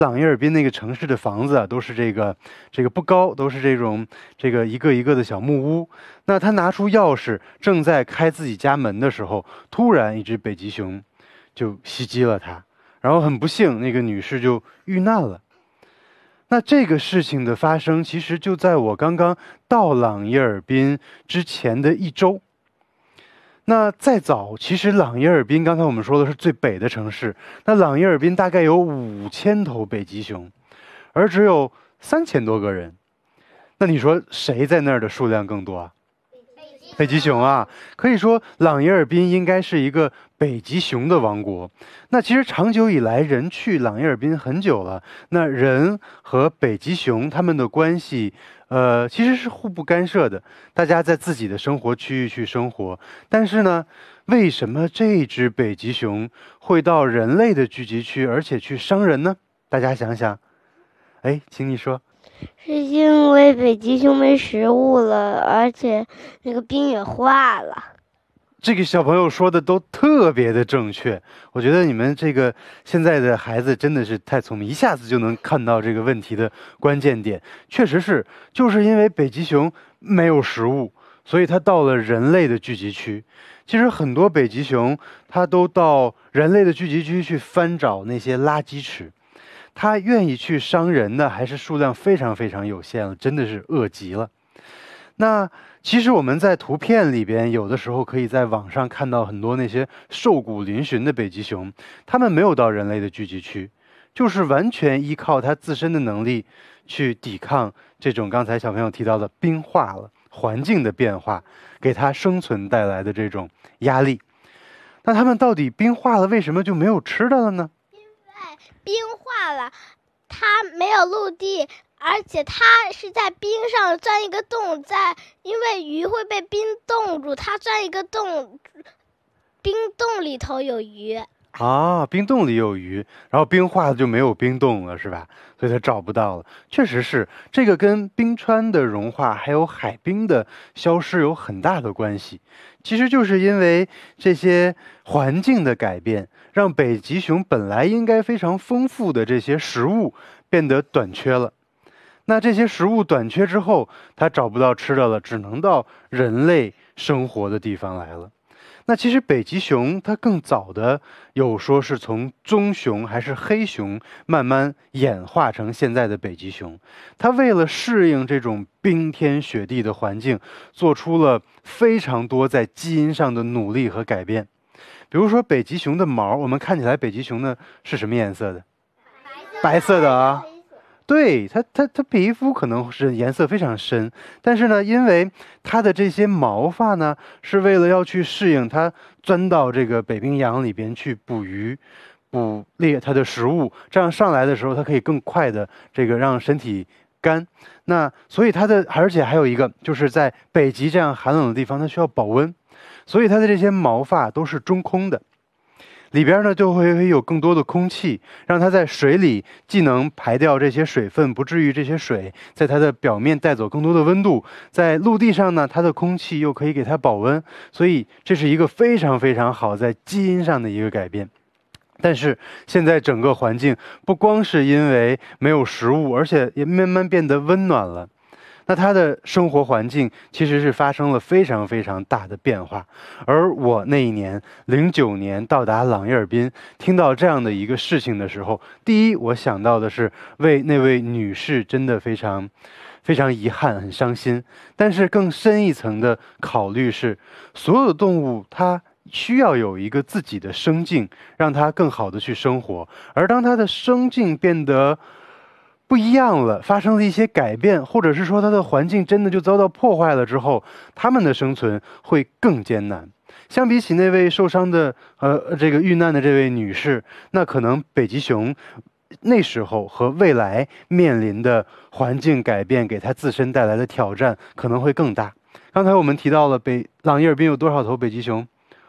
朗伊尔滨那个城市的房子啊，都是这个不高，都是这个一个一个的小木屋。那他拿出钥匙，正在开自己家门的时候，突然一只北极熊就袭击了他，然后很不幸，那个女士就遇难了。那这个事情的发生，其实就在我刚刚到朗伊尔滨之前的1周。那再早，其实朗伊尔滨刚才我们说的是最北的城市，那朗伊尔滨大概有5000头北极熊，而只有3000多个人。那你说谁在那儿的数量更多啊？北极熊啊，可以说朗伊尔滨应该是一个北极熊的王国。那其实长久以来，人去朗伊尔滨很久了，那人和北极熊他们的关系，其实是互不干涉的，大家在自己的生活区域去生活。但是呢，为什么这只北极熊会到人类的聚集区，而且去伤人呢？大家想想，哎，请你说。 是因为北极熊没食物了，而且那个冰也化了。 这个小朋友说的都特别的正确，我觉得你们这个现在的孩子真的是太聪明，一下子就能看到这个问题的关键点。确实是，就是因为北极熊没有食物，所以它到了人类的聚集区。其实很多北极熊它都到人类的聚集区去翻找那些垃圾吃。他愿意去伤人的，还是数量非常非常有限了，真的是饿极了。那其实我们在图片里边，有的时候可以在网上看到很多那些瘦骨嶙峋的北极熊，它们没有到人类的聚集区，就是完全依靠它自身的能力去抵抗这种刚才小朋友提到的冰化了环境的变化给它生存带来的这种压力。那它们到底冰化了，为什么就没有吃的了呢？ 冰化了，它没有陆地，而且它是在冰上钻一个洞，因为鱼会被冰冻住，它钻一个洞，冰洞里头有鱼啊，冰洞里有鱼，然后冰化了就没有冰洞了，是吧？所以它找不到了。确实是，这个跟冰川的融化还有海冰的消失有很大的关系。其实就是因为这些环境的改变，让北极熊本来应该非常丰富的这些食物变得短缺了。那这些食物短缺之后，它找不到吃的了，只能到人类生活的地方来了。那其实北极熊它更早的有说是从棕熊还是黑熊慢慢演化成现在的北极熊，它为了适应这种冰天雪地的环境，做出了非常多在基因上的努力和改变。比如说北极熊的毛，我们看起来北极熊呢是什么颜色的？白色的啊。对，它皮肤可能是颜色非常深，但是呢，因为它的这些毛发呢，是为了要去适应它钻到这个北冰洋里边去捕鱼、捕猎它的食物，这样上来的时候，它可以更快的这个让身体干。那所以而且还有一个，就是在北极这样寒冷的地方，它需要保温，所以它的这些毛发都是中空的。里边呢就会有更多的空气，让它在水里既能排掉这些水分，不至于这些水在它的表面带走更多的温度，在陆地上呢，它的空气又可以给它保温，所以这是一个非常非常好在基因上的一个改变。但是现在整个环境不光是因为没有食物，而且也慢慢变得温暖了。那它的生活环境其实是发生了非常非常大的变化，而我那一年09年到达朗伊尔滨，听到这样的一个事情的时候，第一我想到的是为那位女士真的非常非常遗憾，很伤心。但是更深一层的考虑是，所有的动物它需要有一个自己的生境，让它更好的去生活，而当它的生境变得不一样了，发生了一些改变，或者是说它的环境真的就遭到破坏了之后，它们的生存会更艰难。相比起那位受伤的这个遇难的这位女士，那可能北极熊那时候和未来面临的环境改变给它自身带来的挑战可能会更大。刚才我们提到了朗伊尔滨有多少头北极熊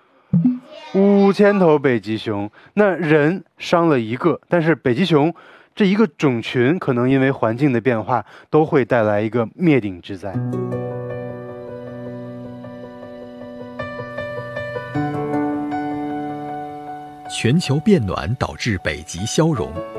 ？5000头北极熊。那人伤了一个，但是北极熊这一个种群可能因为环境的变化都会带来一个灭顶之灾。 全球变暖导致北极消融，